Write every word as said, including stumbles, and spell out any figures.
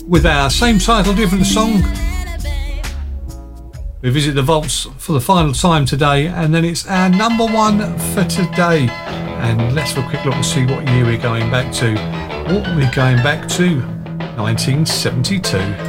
with our same title, different song. We visit the vaults for the final time today, and then it's our number one for today. And let's have a quick look and see what year we're going back to. What we're going back to, nineteen seventy-two.